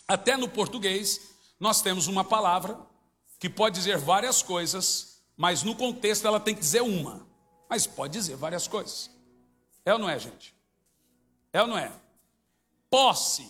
Até no português, nós temos uma palavra que pode dizer várias coisas, mas no contexto ela tem que dizer uma. Mas pode dizer várias coisas. É ou não é, gente? É ou não é? Posse.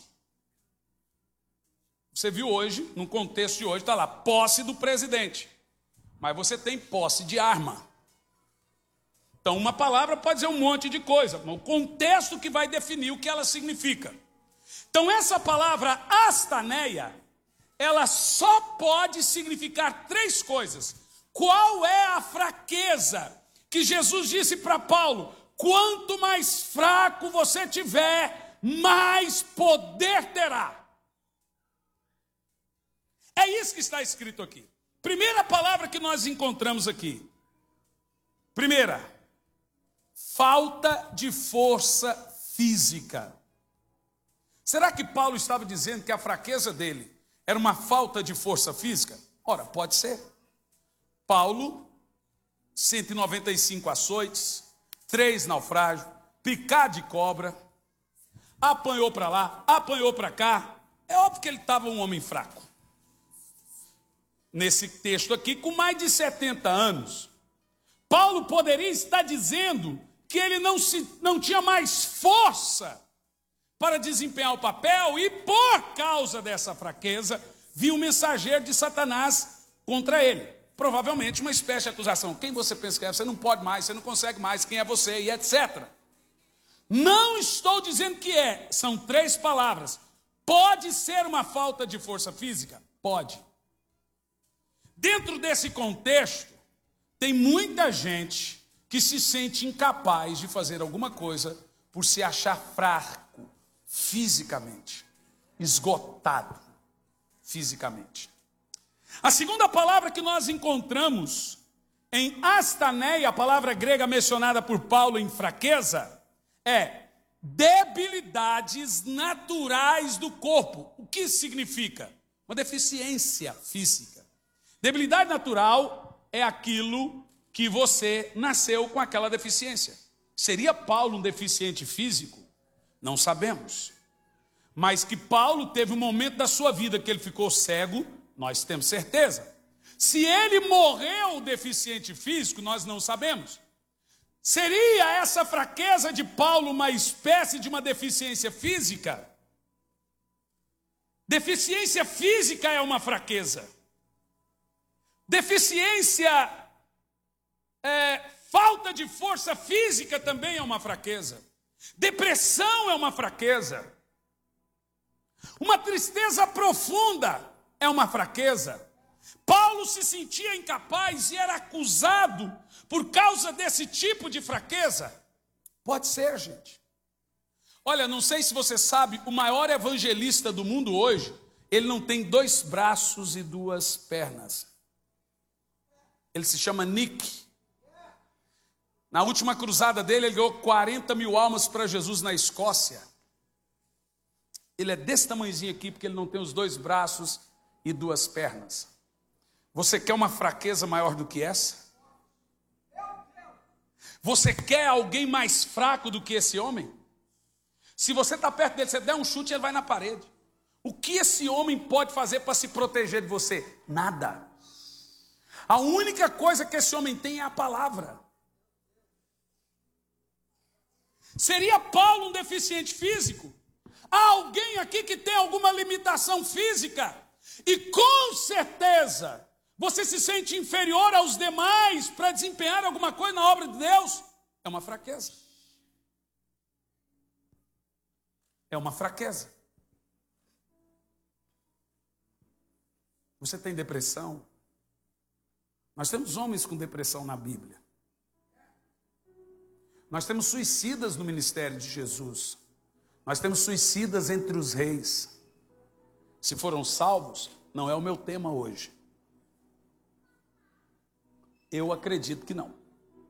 Você viu hoje, no contexto de hoje, está lá, posse do presidente. Mas você tem posse de arma. Então, uma palavra pode dizer um monte de coisa, mas o contexto que vai definir o que ela significa. Então, essa palavra astaneia, ela só pode significar três coisas. Qual é a fraqueza que Jesus disse para Paulo? Quanto mais fraco você tiver, mais poder terá. É isso que está escrito aqui. Primeira palavra que nós encontramos aqui. Primeira, falta de força física. Será que Paulo estava dizendo que a fraqueza dele era uma falta de força física? Ora, pode ser. Paulo, 195 açoites, 3 naufrágios, picado de cobra, apanhou para lá, apanhou para cá. É óbvio que ele estava um homem fraco. Nesse texto aqui, com mais de 70 anos, Paulo poderia estar dizendo que ele não tinha mais força para desempenhar o papel, e por causa dessa fraqueza, viu um mensageiro de Satanás contra ele. Provavelmente uma espécie de acusação. Quem você pensa que é? Você não pode mais, você não consegue mais, quem é você? E etc. Não estou dizendo que é, são 3 palavras. Pode ser uma falta de força física? Pode. Dentro desse contexto, tem muita gente que se sente incapaz de fazer alguma coisa por se achar fraco fisicamente, esgotado fisicamente. A segunda palavra que nós encontramos em astaneia, a palavra grega mencionada por Paulo em fraqueza, é debilidades naturais do corpo. O que isso significa? Uma deficiência física. Debilidade natural é aquilo que você nasceu com aquela deficiência. Seria Paulo um deficiente físico? Não sabemos. Mas que Paulo teve um momento da sua vida que ele ficou cego, nós temos certeza. Se ele morreu deficiente físico, nós não sabemos. Seria essa fraqueza de Paulo uma espécie de uma deficiência física? Deficiência física é uma fraqueza. Falta de força física também é uma fraqueza. Depressão é uma fraqueza. Uma tristeza profunda é uma fraqueza. Paulo se sentia incapaz e era acusado por causa desse tipo de fraqueza. Pode ser, gente. Olha, não sei se você sabe, o maior evangelista do mundo hoje, ele não tem 2 braços e 2 pernas. Ele se chama Nick. Na última cruzada dele, ele ganhou 40 mil almas para Jesus na Escócia. Ele é desse tamanhozinho aqui, porque ele não tem os 2 braços e 2 pernas. Você quer uma fraqueza maior do que essa? Você quer alguém mais fraco do que esse homem? Se você está perto dele, você der um chute, ele vai na parede. O que esse homem pode fazer para se proteger de você? Nada. A única coisa que esse homem tem é a palavra. Seria Paulo um deficiente físico? Há alguém aqui que tem alguma limitação física? E com certeza você se sente inferior aos demais para desempenhar alguma coisa na obra de Deus? É uma fraqueza. É uma fraqueza. Você tem depressão? Nós temos homens com depressão na Bíblia. Nós temos suicidas no ministério de Jesus. Nós temos suicidas entre os reis. Se foram salvos, não é o meu tema hoje. Eu acredito que não.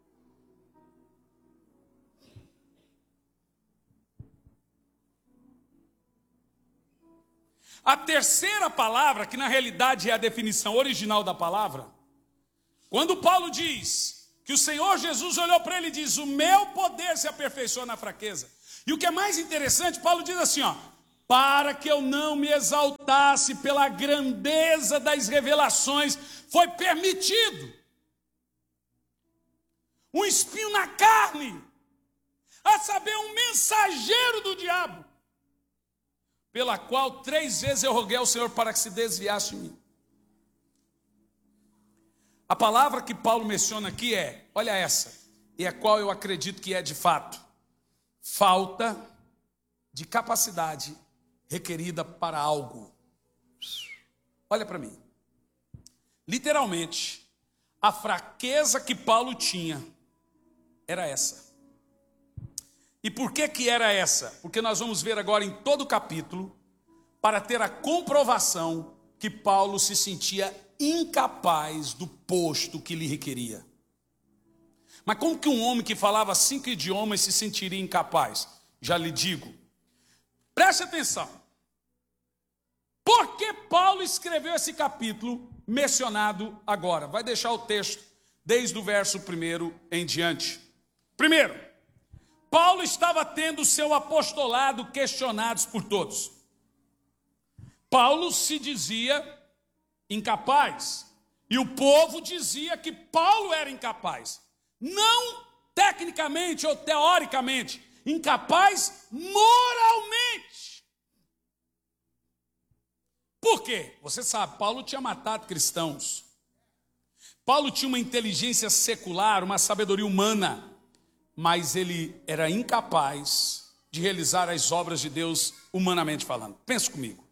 A terceira palavra, que na realidade é a definição original da palavra, quando Paulo diz que o Senhor Jesus olhou para ele e diz: o meu poder se aperfeiçoa na fraqueza. E o que é mais interessante, Paulo diz assim, para que eu não me exaltasse pela grandeza das revelações, foi permitido um espinho na carne, a saber, um mensageiro do diabo, pela qual 3 vezes eu roguei ao Senhor para que se desviasse de mim. A palavra que Paulo menciona aqui é, olha essa, e a qual eu acredito que é de fato, falta de capacidade requerida para algo. Olha para mim. Literalmente, a fraqueza que Paulo tinha era essa. E por que era essa? Porque nós vamos ver agora em todo o capítulo, para ter a comprovação que Paulo se sentia incapaz do posto que lhe requeria. Mas como que um homem que falava 5 idiomas se sentiria incapaz? Já lhe digo. Preste atenção. Por que Paulo escreveu esse capítulo mencionado agora? Vai deixar o texto desde o verso 1 em diante. Primeiro, Paulo estava tendo seu apostolado questionados por todos. Paulo se dizia incapaz, e o povo dizia que Paulo era incapaz. Não tecnicamente ou teoricamente, incapaz moralmente. Por quê? Você sabe, Paulo tinha matado cristãos. Paulo tinha uma inteligência secular, uma sabedoria humana, mas ele era incapaz de realizar as obras de Deus humanamente falando. Pensa comigo.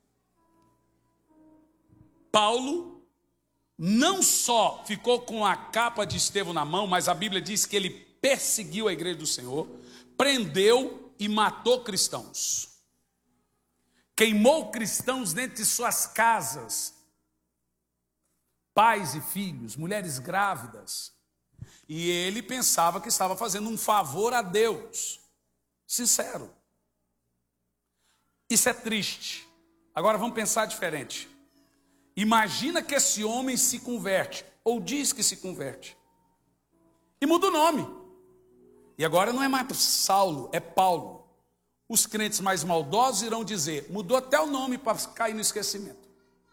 Paulo não só ficou com a capa de Estevão na mão, mas a Bíblia diz que ele perseguiu a igreja do Senhor, prendeu e matou cristãos. Queimou cristãos dentro de suas casas, pais e filhos, mulheres grávidas. E ele pensava que estava fazendo um favor a Deus. Sincero. Isso é triste. Agora vamos pensar diferente. Imagina que esse homem se converte, ou diz que se converte, e muda o nome. E agora não é mais Saulo, é Paulo. Os crentes mais maldosos irão dizer, mudou até o nome para cair no esquecimento.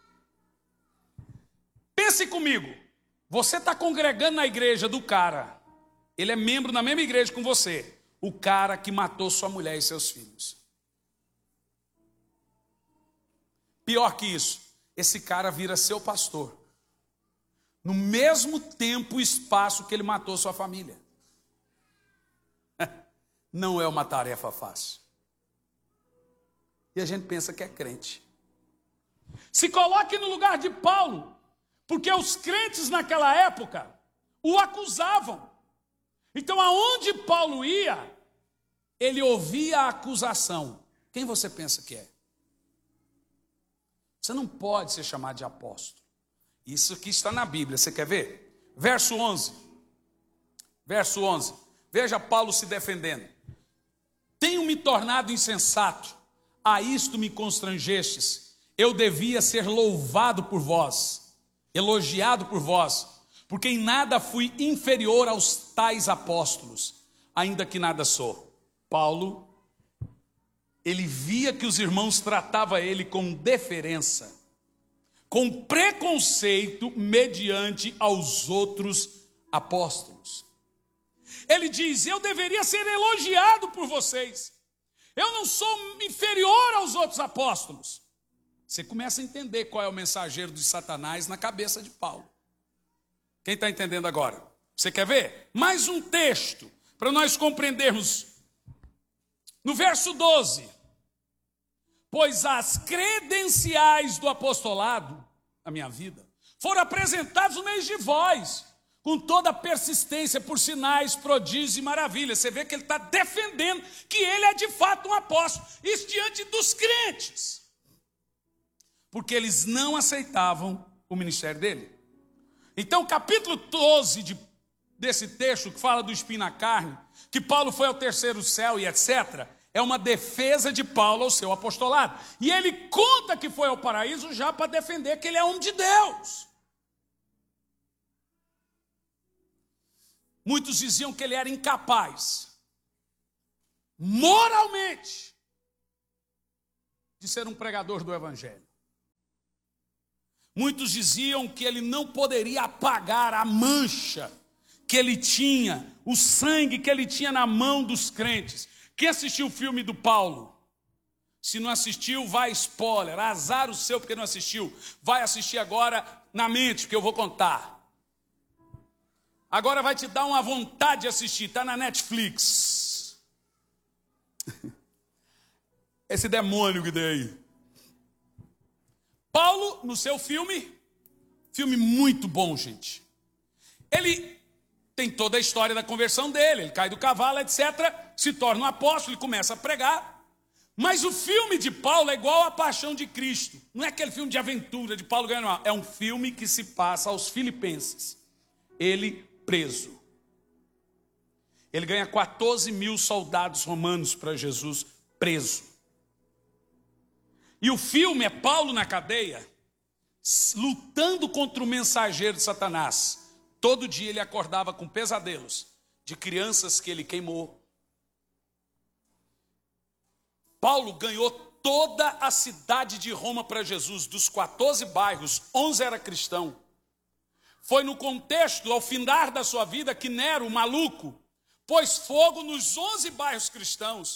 Pense comigo, você está congregando na igreja do cara, ele é membro na mesma igreja com você, o cara que matou sua mulher e seus filhos. Pior que isso, esse cara vira seu pastor, no mesmo tempo e espaço que ele matou sua família. Não é uma tarefa fácil. E a gente pensa que é crente. Se coloque no lugar de Paulo, porque os crentes naquela época o acusavam. Então aonde Paulo ia, ele ouvia a acusação. Quem você pensa que é? Você não pode ser chamado de apóstolo. Isso aqui está na Bíblia, você quer ver? Verso 11. Verso 11. Veja Paulo se defendendo. Tenho me tornado insensato, a isto me constrangestes. Eu devia ser louvado por vós, elogiado por vós, porque em nada fui inferior aos tais apóstolos, ainda que nada sou. Paulo, ele via que os irmãos tratavam ele com deferença, com preconceito mediante aos outros apóstolos. Ele diz, eu deveria ser elogiado por vocês. Eu não sou inferior aos outros apóstolos. Você começa a entender qual é o mensageiro de Satanás na cabeça de Paulo. Quem está entendendo agora? Você quer ver? Mais um texto, para nós compreendermos. No verso 12. Pois as credenciais do apostolado, na minha vida, foram apresentados no meio de vós, com toda a persistência por sinais, prodígios e maravilhas. Você vê que ele está defendendo que ele é de fato um apóstolo, isso diante dos crentes, porque eles não aceitavam o ministério dele. Então, capítulo 12 desse texto, que fala do espinho na carne, que Paulo foi ao terceiro céu e etc., é uma defesa de Paulo ao seu apostolado. E ele conta que foi ao paraíso já para defender que ele é homem de Deus. Muitos diziam que ele era incapaz, moralmente, de ser um pregador do evangelho. Muitos diziam que ele não poderia apagar a mancha que ele tinha, o sangue que ele tinha na mão dos crentes. Quem assistiu o filme do Paulo? Se não assistiu, vai spoiler. Azar o seu porque não assistiu. Vai assistir agora na mente, porque eu vou contar. Agora vai te dar uma vontade de assistir. Está na Netflix. Esse demônio que tem aí. Paulo, no seu filme muito bom, gente. Ele tem toda a história da conversão dele, ele cai do cavalo, etc., se torna um apóstolo e começa a pregar. Mas o filme de Paulo é igual à Paixão de Cristo. Não é aquele filme de aventura de Paulo ganhando, é um filme que se passa aos filipenses. Ele preso. Ele ganha 14 mil soldados romanos para Jesus preso. E o filme é Paulo na cadeia, lutando contra o mensageiro de Satanás. Todo dia ele acordava com pesadelos de crianças que ele queimou. Paulo ganhou toda a cidade de Roma para Jesus. Dos 14 bairros, 11 era cristão. Foi no contexto, ao findar da sua vida, que Nero, o maluco, pôs fogo nos 11 bairros cristãos.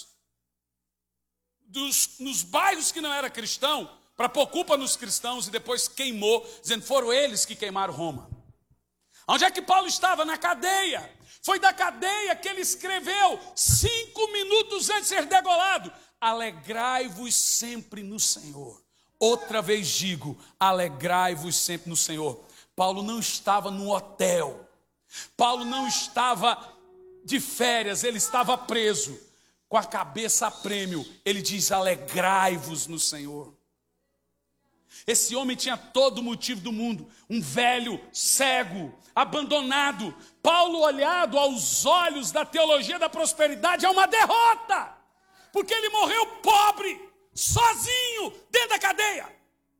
Nos bairros que não era cristão, para pôr culpa nos cristãos, e depois queimou, dizendo que foram eles que queimaram Roma. Onde é que Paulo estava? Na cadeia. Foi da cadeia que ele escreveu 5 minutos antes de ser degolado: alegrai-vos sempre no Senhor. Outra vez digo, alegrai-vos sempre no Senhor. Paulo não estava num hotel. Paulo não estava de férias, ele estava preso. Com a cabeça a prêmio, ele diz, alegrai-vos no Senhor. Esse homem tinha todo o motivo do mundo, um velho, cego, abandonado. Paulo, olhado aos olhos da teologia da prosperidade, é uma derrota, porque ele morreu pobre, sozinho, dentro da cadeia.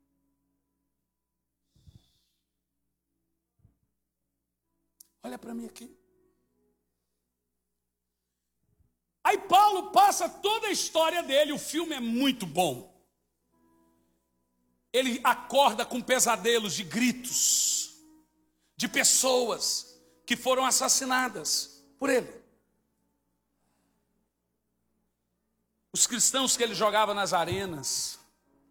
Olha para mim aqui. Aí Paulo passa toda a história dele, o filme é muito bom. Ele acorda com pesadelos de gritos, de pessoas que foram assassinadas por ele. Os cristãos que ele jogava nas arenas.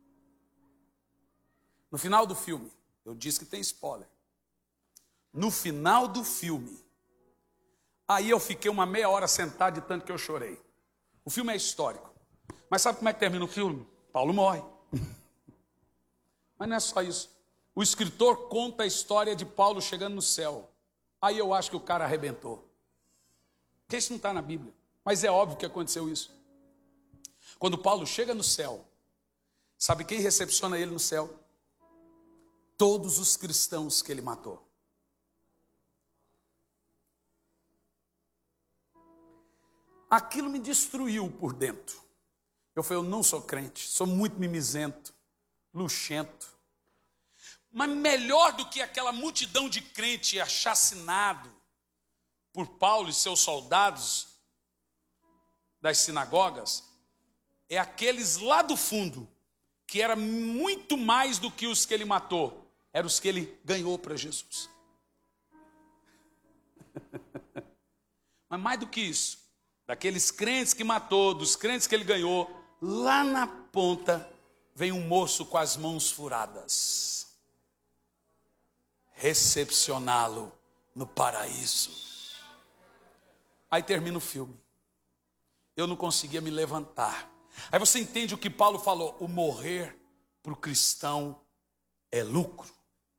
No final do filme, eu disse que tem spoiler. No final do filme, aí eu fiquei uma meia hora sentado de tanto que eu chorei. O filme é histórico. Mas sabe como é que termina o filme? Paulo morre. Mas não é só isso. O escritor conta a história de Paulo chegando no céu. Aí eu acho que o cara arrebentou. Porque isso não está na Bíblia. Mas é óbvio que aconteceu isso. Quando Paulo chega no céu, sabe quem recepciona ele no céu? Todos os cristãos que ele matou. Aquilo me destruiu por dentro. Eu falei, eu não sou crente, sou muito mimizento, luxento. Mas melhor do que aquela multidão de crente achacinado por Paulo e seus soldados das sinagogas, é aqueles lá do fundo, que era muito mais do que os que ele matou, eram os que ele ganhou para Jesus. Mas mais do que isso, daqueles crentes que matou, dos crentes que ele ganhou, lá na ponta vem um moço com as mãos furadas, recepcioná-lo no paraíso. Aí termina o filme. Eu não conseguia me levantar. Aí você entende o que Paulo falou: o morrer para o cristão é lucro.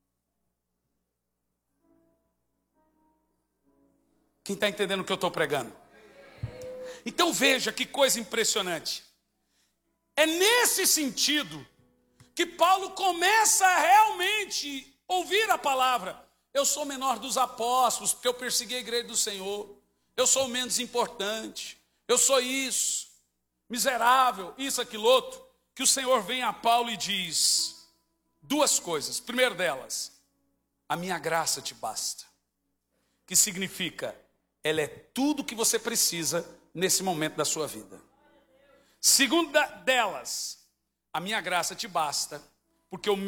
Quem está entendendo o que eu estou pregando? Então veja que coisa impressionante. É nesse sentido que Paulo começa a realmente ouvir a palavra. Eu sou o menor dos apóstolos, porque eu persegui a igreja do Senhor. Eu sou o menos importante. Eu sou isso, miserável, isso, aquilo, outro. Que o Senhor vem a Paulo e diz duas coisas. Primeiro delas, a minha graça te basta. Que significa, ela é tudo que você precisa nesse momento da sua vida. Segunda delas, a minha graça te basta, porque o